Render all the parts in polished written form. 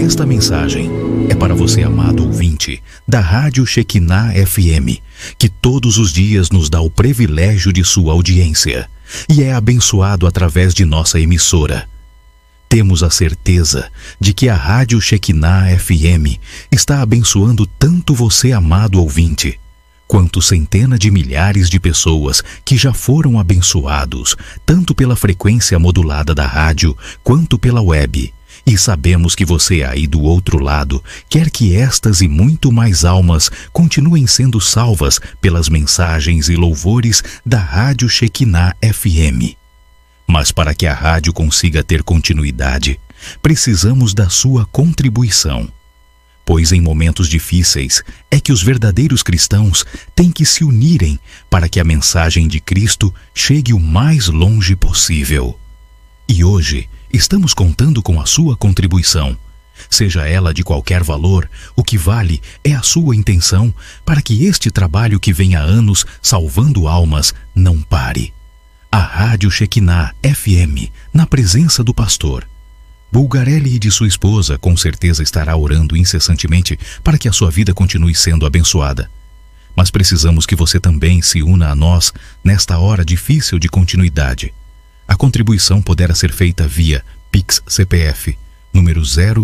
Esta mensagem é para você, amado ouvinte, da Rádio Shekinah FM, que todos os dias nos dá o privilégio de sua audiência e é abençoado através de nossa emissora. Temos a certeza de que a Rádio Shekinah FM está abençoando tanto você, amado ouvinte, quanto centenas de milhares de pessoas que já foram abençoados, tanto pela frequência modulada da rádio, quanto pela web. E sabemos que você aí do outro lado quer que estas e muito mais almas continuem sendo salvas pelas mensagens e louvores da Rádio Shekinah FM. Mas para que a rádio consiga ter continuidade, precisamos da sua contribuição. Pois em momentos difíceis é que os verdadeiros cristãos têm que se unirem para que a mensagem de Cristo chegue o mais longe possível. E hoje estamos contando com a sua contribuição. Seja ela de qualquer valor, o que vale é a sua intenção para que este trabalho que vem há anos salvando almas não pare. A Rádio Shekinah FM, na presença do pastor Bulgarelli e de sua esposa, com certeza estará orando incessantemente para que a sua vida continue sendo abençoada. Mas precisamos que você também se una a nós nesta hora difícil de continuidade. A contribuição poderá ser feita via Pix CPF, número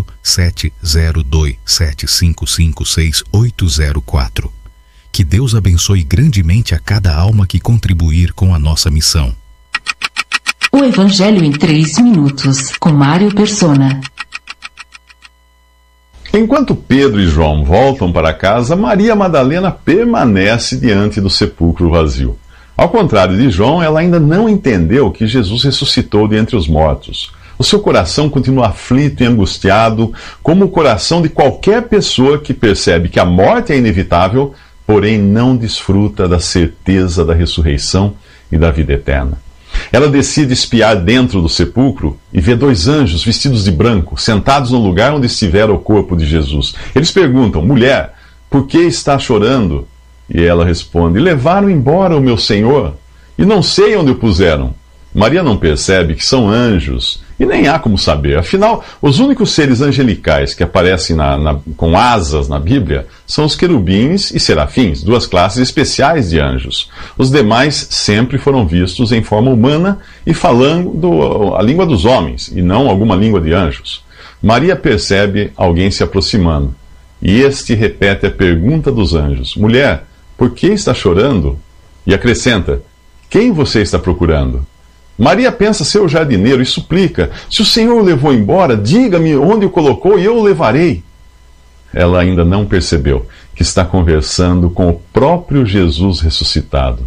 070275568804. Que Deus abençoe grandemente a cada alma que contribuir com a nossa missão. O Evangelho em 3 minutos, com Mário Persona. Enquanto Pedro e João voltam para casa, Maria Madalena permanece diante do sepulcro vazio. Ao contrário de João, ela ainda não entendeu que Jesus ressuscitou de entre os mortos. O seu coração continua aflito e angustiado, como o coração de qualquer pessoa que percebe que a morte é inevitável, porém não desfruta da certeza da ressurreição e da vida eterna. Ela decide espiar dentro do sepulcro e vê 2 anjos vestidos de branco, sentados no lugar onde estivera o corpo de Jesus. Eles perguntam: mulher, por que está chorando? E ela responde: levaram embora o meu Senhor, e não sei onde o puseram. Maria não percebe que são anjos, e nem há como saber. Afinal, os únicos seres angelicais que aparecem com asas na Bíblia são os querubins e serafins, 2 classes especiais de anjos. Os demais sempre foram vistos em forma humana e falando a língua dos homens, e não alguma língua de anjos. Maria percebe alguém se aproximando, e este repete a pergunta dos anjos: mulher, por que está chorando? E acrescenta: quem você está procurando? Maria pensa ser o jardineiro e suplica: se o Senhor o levou embora, diga-me onde o colocou e eu o levarei. Ela ainda não percebeu que está conversando com o próprio Jesus ressuscitado.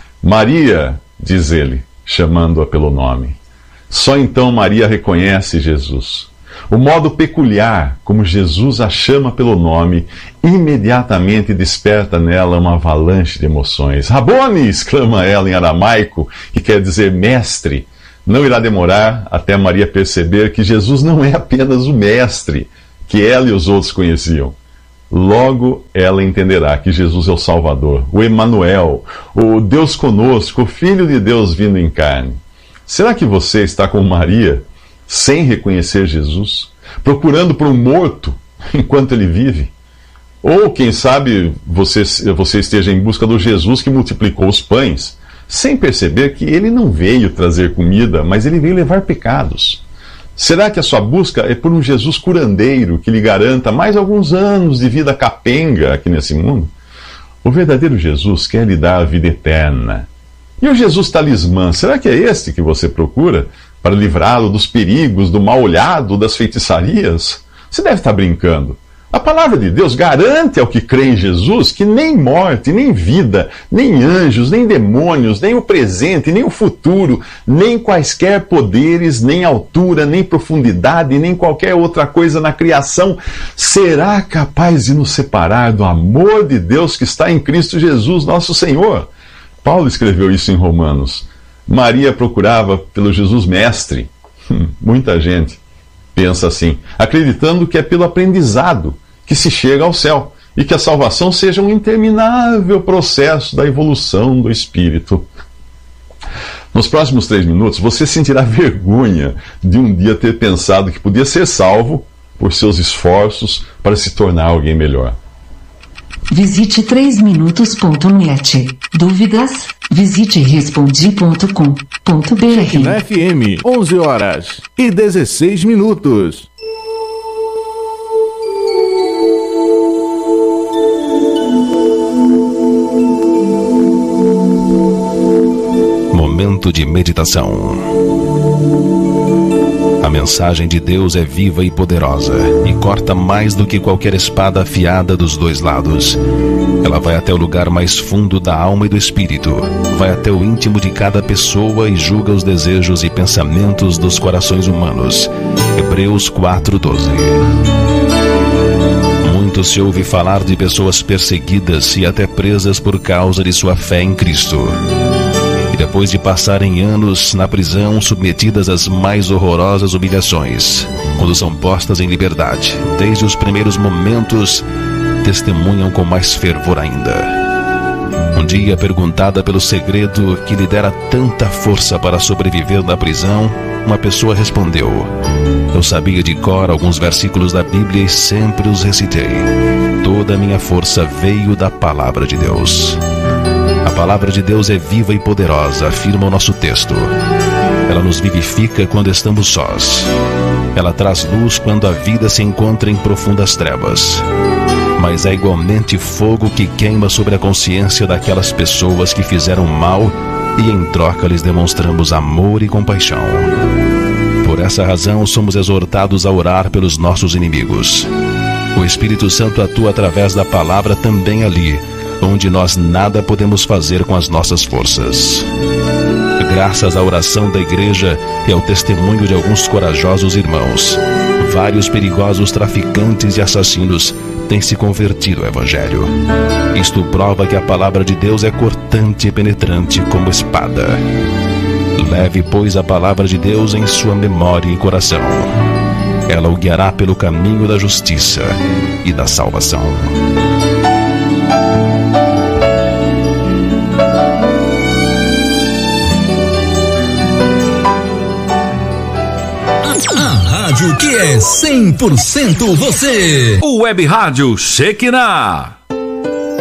Maria, diz ele, chamando-a pelo nome. Só então Maria reconhece Jesus. O modo peculiar como Jesus a chama pelo nome imediatamente desperta nela uma avalanche de emoções. Rabone! Exclama ela em aramaico, que quer dizer mestre. Não irá demorar até Maria perceber que Jesus não é apenas o mestre que ela e os outros conheciam. Logo ela entenderá que Jesus é o Salvador, o Emanuel, o Deus conosco, o Filho de Deus vindo em carne. Será que você está com Maria, sem reconhecer Jesus, procurando por um morto enquanto ele vive? Ou, quem sabe, você esteja em busca do Jesus que multiplicou os pães, sem perceber que ele não veio trazer comida, mas ele veio levar pecados. Será que a sua busca é por um Jesus curandeiro que lhe garanta mais alguns anos de vida capenga aqui nesse mundo? O verdadeiro Jesus quer lhe dar a vida eterna. E o Jesus talismã, será que é este que você procura para livrá-lo dos perigos, do mal-olhado, das feitiçarias? Você deve estar brincando. A palavra de Deus garante ao que crê em Jesus que nem morte, nem vida, nem anjos, nem demônios, nem o presente, nem o futuro, nem quaisquer poderes, nem altura, nem profundidade, nem qualquer outra coisa na criação será capaz de nos separar do amor de Deus que está em Cristo Jesus, nosso Senhor. Paulo escreveu isso em Romanos. Maria procurava pelo Jesus mestre. Muita gente pensa assim, acreditando que é pelo aprendizado que se chega ao céu e que a salvação seja um interminável processo da evolução do espírito. Nos próximos 3 minutos, você sentirá vergonha de um dia ter pensado que podia ser salvo por seus esforços para se tornar alguém melhor. Visite 3minutos.net. Dúvidas? Visite respondi.com.br. Checna FM, 11 horas e 16 minutos. Momento de meditação. A mensagem de Deus é viva e poderosa e corta mais do que qualquer espada afiada dos dois lados. Ela vai até o lugar mais fundo da alma e do espírito, vai até o íntimo de cada pessoa e julga os desejos e pensamentos dos corações humanos. Hebreus 4:12. Muito se ouve falar de pessoas perseguidas e até presas por causa de sua fé em Cristo. Depois de passarem anos na prisão, submetidas às mais horrorosas humilhações, quando são postas em liberdade, desde os primeiros momentos, testemunham com mais fervor ainda. Um dia, perguntada pelo segredo que lhe dera tanta força para sobreviver na prisão, uma pessoa respondeu: eu sabia de cor alguns versículos da Bíblia e sempre os recitei. Toda a minha força veio da palavra de Deus. A palavra de Deus é viva e poderosa, afirma o nosso texto. Ela nos vivifica quando estamos sós. Ela traz luz quando a vida se encontra em profundas trevas. Mas é igualmente fogo que queima sobre a consciência daquelas pessoas que fizeram mal e em troca lhes demonstramos amor e compaixão. Por essa razão somos exortados a orar pelos nossos inimigos. O Espírito Santo atua através da palavra também ali, onde nós nada podemos fazer com as nossas forças. Graças à oração da igreja e ao testemunho de alguns corajosos irmãos, vários perigosos traficantes e assassinos têm se convertido ao Evangelho. Isto prova que a palavra de Deus é cortante e penetrante como espada. Leve, pois, a palavra de Deus em sua memória e coração. Ela o guiará pelo caminho da justiça e da salvação. Rádio que é 100% você. O Web Rádio Checna.